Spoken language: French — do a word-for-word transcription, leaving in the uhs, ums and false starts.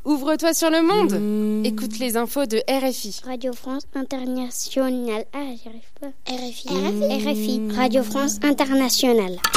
Ouvre-toi sur le monde. Mmh. Écoute les infos de R F I. Radio France Internationale. Ah, j'y arrive pas. R F I. Mmh. R F I. Radio France Internationale.